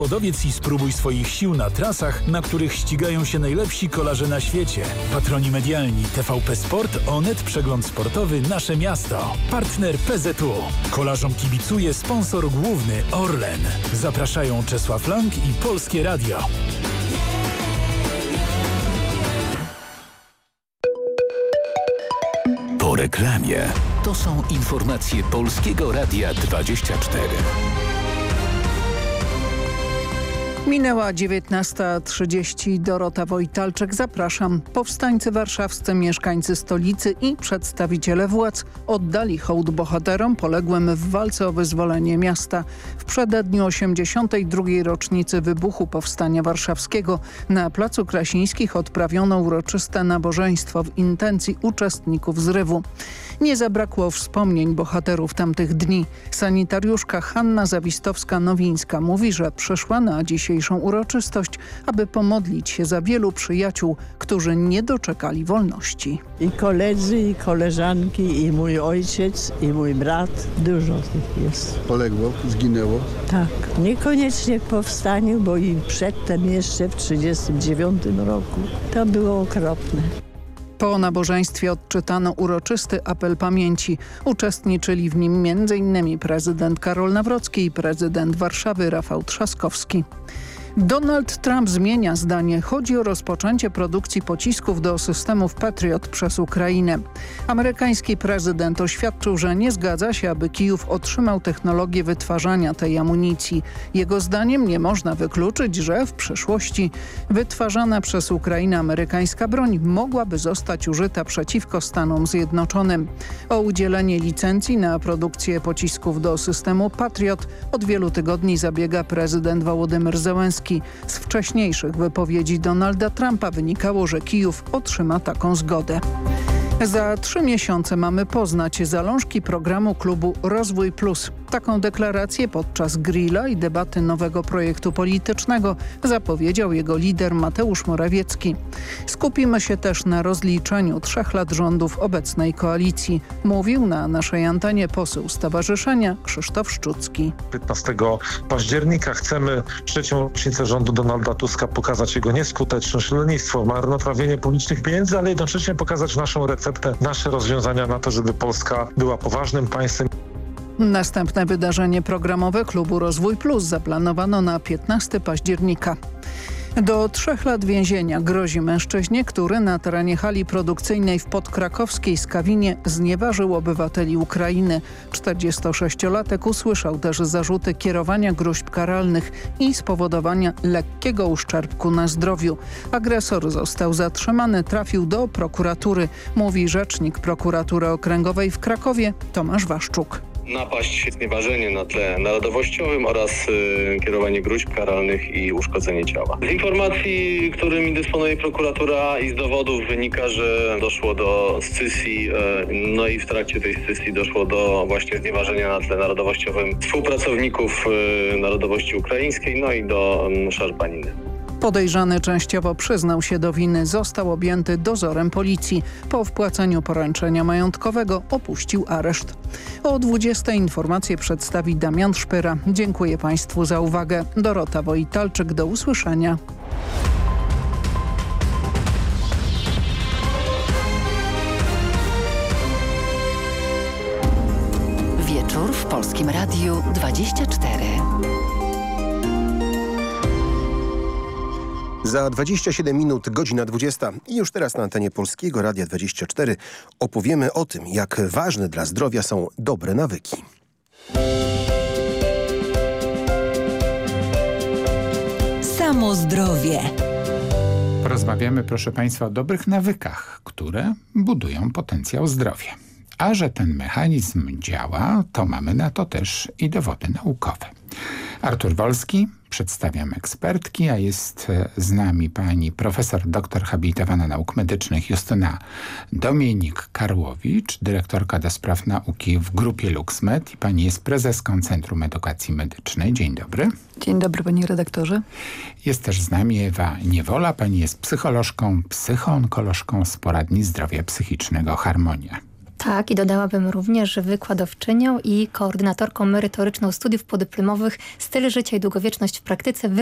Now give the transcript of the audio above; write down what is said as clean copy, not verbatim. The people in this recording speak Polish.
Dowiedz i spróbuj swoich sił na trasach, na których ścigają się najlepsi kolarze na świecie. Patroni medialni TVP Sport, Onet, Przegląd Sportowy, Nasze Miasto. Partner PZU. Kolarzom kibicuje sponsor główny Orlen. Zapraszają Czesław Lang i Polskie Radio. Po reklamie. To są informacje Polskiego Radia 24. Minęła 19:30. Dorota Wojtalczyk, zapraszam. Powstańcy warszawscy, mieszkańcy stolicy i przedstawiciele władz oddali hołd bohaterom poległym w walce o wyzwolenie miasta. W przededniu 82. rocznicy wybuchu Powstania Warszawskiego na Placu Krasińskich odprawiono uroczyste nabożeństwo w intencji uczestników zrywu. Nie zabrakło wspomnień bohaterów tamtych dni. Sanitariuszka Hanna Zawistowska-Nowińska mówi, że przyszła na dzisiejszą uroczystość, aby pomodlić się za wielu przyjaciół, którzy nie doczekali wolności. I koledzy, i koleżanki, i mój ojciec, i mój brat. Dużo tych jest. Poległo, zginęło? Tak. Niekoniecznie w powstaniu, bo i przedtem jeszcze w 1939 roku. To było okropne. Po nabożeństwie odczytano uroczysty apel pamięci. Uczestniczyli w nim m.in. prezydent Karol Nawrocki i prezydent Warszawy Rafał Trzaskowski. Donald Trump zmienia zdanie. Chodzi o rozpoczęcie produkcji pocisków do systemów Patriot przez Ukrainę. Amerykański prezydent oświadczył, że nie zgadza się, aby Kijów otrzymał technologię wytwarzania tej amunicji. Jego zdaniem nie można wykluczyć, że w przyszłości wytwarzana przez Ukrainę amerykańska broń mogłaby zostać użyta przeciwko Stanom Zjednoczonym. O udzielenie licencji na produkcję pocisków do systemu Patriot od wielu tygodni zabiega prezydent Wołodymyr Zełenski. Z wcześniejszych wypowiedzi Donalda Trumpa wynikało, że Kijów otrzyma taką zgodę. Za 3 miesiące mamy poznać zalążki programu klubu Rozwój Plus. Taką deklarację podczas grilla i debaty nowego projektu politycznego zapowiedział jego lider Mateusz Morawiecki. Skupimy się też na rozliczeniu 3 lat rządów obecnej koalicji, mówił na naszej antenie poseł stowarzyszenia Krzysztof Szczucki. 15 października chcemy 3. rocznicę rządu Donalda Tuska pokazać jego nieskuteczność, lenistwo, marnotrawienie publicznych pieniędzy, ale jednocześnie pokazać naszą receptę, nasze rozwiązania na to, żeby Polska była poważnym państwem. Następne wydarzenie programowe klubu Rozwój Plus zaplanowano na 15 października. Do 3 lat więzienia grozi mężczyźnie, który na terenie hali produkcyjnej w Podkrakowskiej Skawinie znieważył obywateli Ukrainy. 46-latek usłyszał też zarzuty kierowania gróźb karalnych i spowodowania lekkiego uszczerbku na zdrowiu. Agresor został zatrzymany, trafił do prokuratury, mówi rzecznik prokuratury okręgowej w Krakowie Tomasz Waszczuk. Napaść, znieważenie na tle narodowościowym oraz kierowanie gróźb karalnych i uszkodzenie ciała. Z informacji, którymi dysponuje prokuratura i z dowodów wynika, że doszło do scysji, no i w trakcie tej scysji doszło do właśnie znieważenia na tle narodowościowym współpracowników narodowości ukraińskiej, no i do szarpaniny. Podejrzany częściowo przyznał się do winy, został objęty dozorem policji. Po wpłaceniu poręczenia majątkowego opuścił areszt. O 20:00 informacje przedstawi Damian Szpyra. Dziękuję Państwu za uwagę. Dorota Wojtalczyk, do usłyszenia. Wieczór w Polskim Radiu 24. Za 27 minut, godzina 20 i już teraz na antenie Polskiego Radia 24 opowiemy o tym, jak ważne dla zdrowia są dobre nawyki. Samo zdrowie. Porozmawiamy, proszę Państwa, o dobrych nawykach, które budują potencjał zdrowia. A że ten mechanizm działa, to mamy na to też i dowody naukowe. Artur Wolski, przedstawiam ekspertki, a jest z nami pani profesor doktor habilitowana nauk medycznych Justyna Dominik-Karłowicz, dyrektorka do spraw nauki w grupie LuxMed i pani jest prezeską Centrum Edukacji Medycznej. Dzień dobry. Dzień dobry, panie redaktorze. Jest też z nami Ewa Niewola, pani jest psycholożką, psychoonkolożką z poradni zdrowia psychicznego Harmonia. Tak, i dodałabym również, że wykładowczynią i koordynatorką merytoryczną studiów podyplomowych Styl życia i długowieczność w praktyce